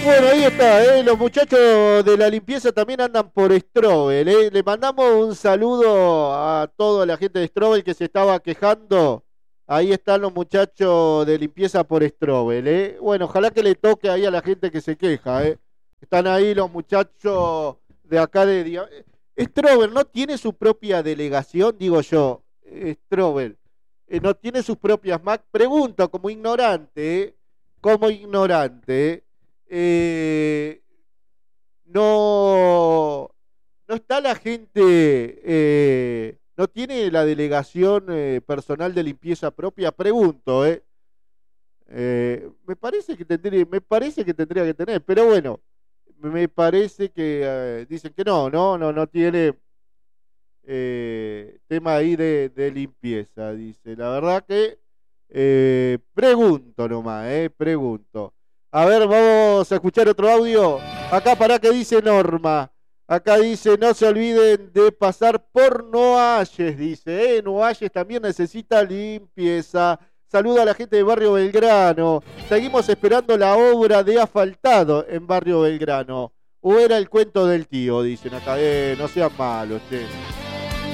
Bueno, ahí está, los muchachos de la limpieza también andan por Strobel, Le mandamos un saludo a toda la gente de Strobel que se estaba quejando. Ahí están los muchachos de limpieza por Strobel. Bueno, ojalá que le toque ahí a la gente que se queja, Están ahí los muchachos de acá de... Strobel no tiene su propia delegación, digo yo. Strobel no tiene sus propias Mac. Pregunta como ignorante, como ignorante, no, no está la gente, no tiene la delegación personal de limpieza propia, pregunto, me parece que tendría que tener, pero bueno, me parece que dicen que no tiene tema ahí de limpieza, dice. La verdad que pregunto nomás, pregunto. A ver, vamos a escuchar otro audio. Acá para que dice Norma. Acá dice, no se olviden de pasar por Noalles, dice. Noalles también necesita limpieza. Saluda a la gente de Barrio Belgrano. Seguimos esperando la obra de asfaltado en Barrio Belgrano. O era el cuento del tío, dicen acá. No sean malos, che.